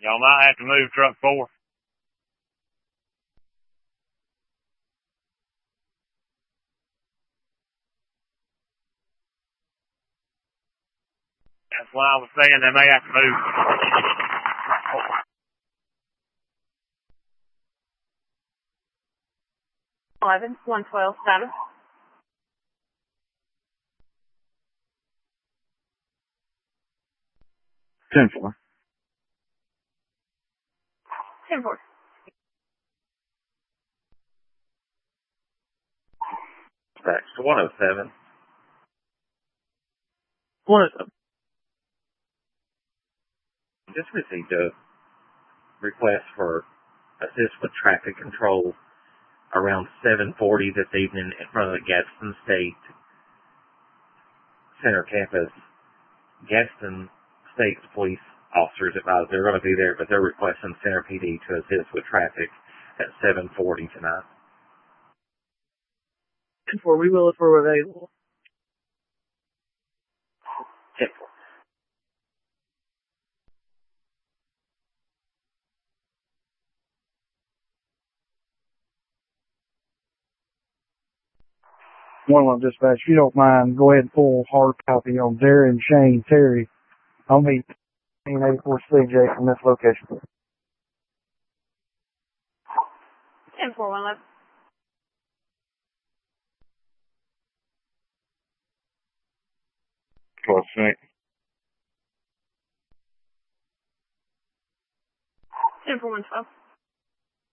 Y'all might have to move truck 4. That's why I was saying they may have to move. 112 status. 10-4. 10-4. Back to 107. 107. Just received a request for assist with traffic control around 7:40 this evening in front of the Gadsden State Center campus. Gadsden State police officers advise they're going to be there, but they're requesting Center PD to assist with traffic at 7:40 tonight. 10-4, we will if we're available. 10-4. One dispatch, if you don't mind, go ahead and pull hard copy on Darren, Shane, Terry. I'll meet 84 CJ from this location. 10-4, 111. Close to 10-4, 112.